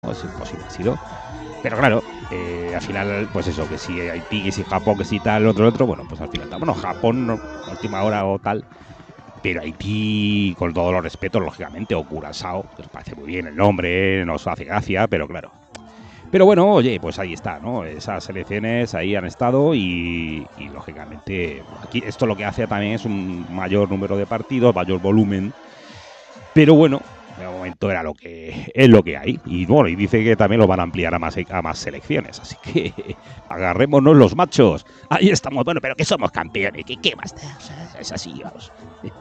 ¿no? Es imposible, ha sido. Pero claro, al final, pues eso, que si Haití, que si Japón, que si tal, otro, bueno, pues al final, bueno, Japón, no, a última hora o tal, pero Haití, con todos los respetos, lógicamente, o Curazao, que os parece muy bien el nombre, nos hace gracia, pero claro. Pero bueno, oye, pues ahí está, ¿no? Esas selecciones ahí han estado y lógicamente, aquí esto lo que hace también es un mayor número de partidos, mayor volumen, pero bueno, de momento era lo que es lo que hay. Y bueno, y dice que también lo van a ampliar a más selecciones. Así que agarrémonos los machos. Ahí estamos. Bueno, pero que somos campeones. ¿Qué más da? O sea, es así, vamos.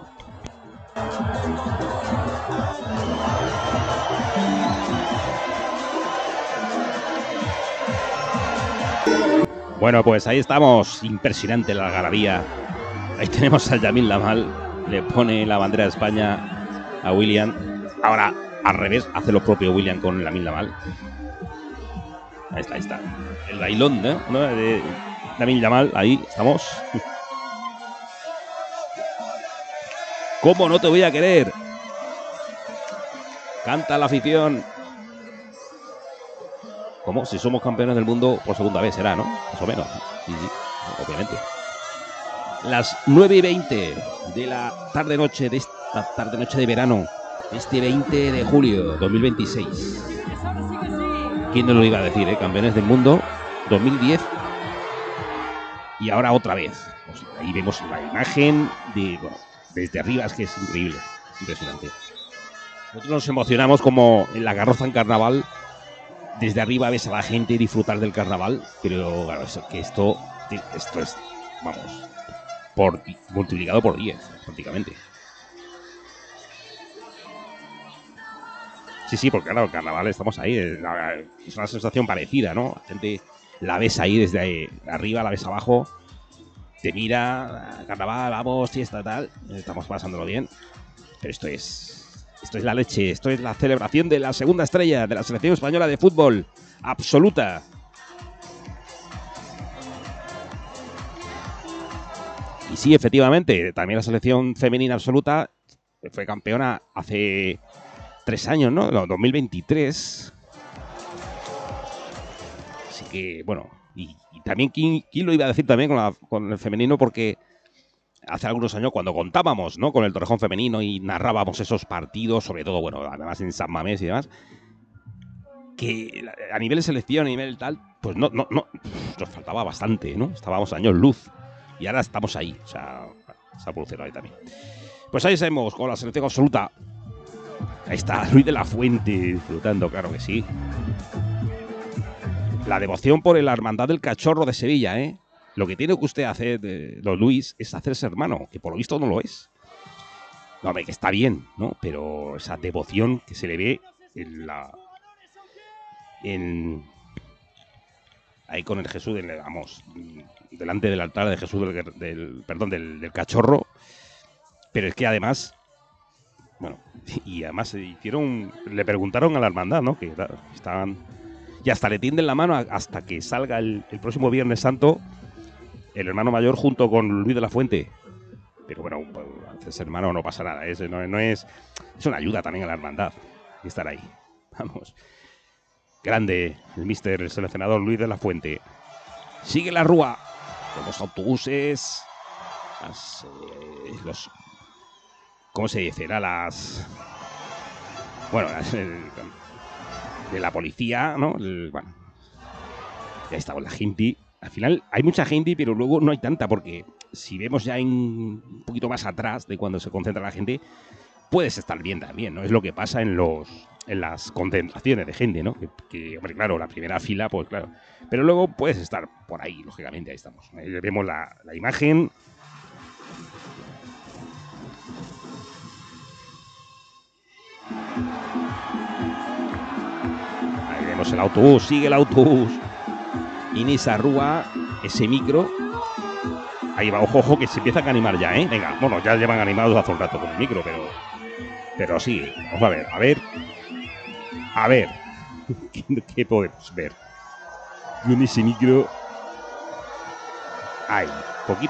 Bueno, pues ahí estamos. Impresionante la algarabía. Ahí tenemos al Yamil Lamal. Le pone la bandera de España a William. Ahora, al revés, hace lo propio William con Lamine Yamal. Ahí está. El bailón, ¿no? De Lamine Yamal, ahí estamos. ¿Cómo no te voy a querer? Canta la afición. ¿Cómo? Si somos campeones del mundo por segunda vez será, ¿no? Más o menos. Sí, obviamente. Las 9:20 de la tarde-noche de esta tarde-noche de verano, este 20 de julio 2026. ¿Quién nos lo iba a decir, Campeones del mundo 2010 y ahora otra vez. Pues ahí vemos la imagen de, bueno, desde arriba, es que es increíble, es impresionante. Nosotros nos emocionamos como en la carroza en carnaval. Desde arriba ves a la gente disfrutar del carnaval, pero claro, esto es, vamos, multiplicado por 10, prácticamente. Sí, porque claro, el carnaval estamos ahí, es una sensación parecida, ¿no? La gente la ves ahí desde ahí, arriba, la ves abajo, te mira, carnaval, vamos, fiesta, tal, estamos pasándolo bien, pero esto es la leche, esto es la celebración de la segunda estrella de la selección española de fútbol, absoluta. Y sí, efectivamente, también la selección femenina absoluta fue campeona hace 3 años, ¿no? 2023. Así que, bueno, y también, ¿quién lo iba a decir también con el femenino? Porque hace algunos años, cuando contábamos, ¿no?, con el Torrejón femenino y narrábamos esos partidos, sobre todo, bueno, además en San Mamés y demás, que a nivel de selección, a nivel tal, pues no, nos faltaba bastante, ¿no? Estábamos años luz y ahora estamos ahí, o sea, se ha producido ahí también. Pues ahí seguimos con la selección absoluta. Ahí está Luis de la Fuente disfrutando, claro que sí. La devoción por la hermandad del cachorro de Sevilla, ¿eh? Lo que tiene que usted hacer, don Luis, es hacerse hermano, que por lo visto no lo es. No, hombre, que está bien, ¿no? Pero esa devoción que se le ve ahí con el Jesús, vamos, delante del altar de Jesús del cachorro. Pero es que además, bueno, y además le preguntaron a la hermandad, ¿no? Que estaban, y hasta le tienden la mano hasta que salga el próximo Viernes Santo el hermano mayor junto con Luis de la Fuente. Pero bueno, ese hermano no pasa nada, es una ayuda también a la hermandad y estar ahí. Vamos. Grande el seleccionador Luis de la Fuente. Sigue la rúa con los autobuses, ¿cómo se dice? Bueno, de la policía, ¿no? Bueno, ya está con la gente. Al final hay mucha gente, pero luego no hay tanta, porque si vemos ya un poquito más atrás de cuando se concentra la gente, puedes estar bien también, ¿no? Es lo que pasa en las concentraciones de gente, ¿no? Que, hombre, claro, la primera fila, pues claro. Pero luego puedes estar por ahí, lógicamente, ahí estamos. Ahí vemos la imagen. Ahí vemos el autobús, sigue el autobús. Inés Rúa, ese micro. Ahí va, ojo, que se empiezan a animar ya, ¿eh? Venga, bueno, ya llevan animados hace un rato con el micro, pero sí, vamos a ver, ¿qué podemos ver? Con ese micro. Ay,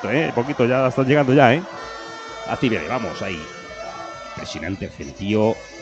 poquito, ya están llegando ya, ¿eh? Así viene, vamos, ahí. Impresionante el gentío.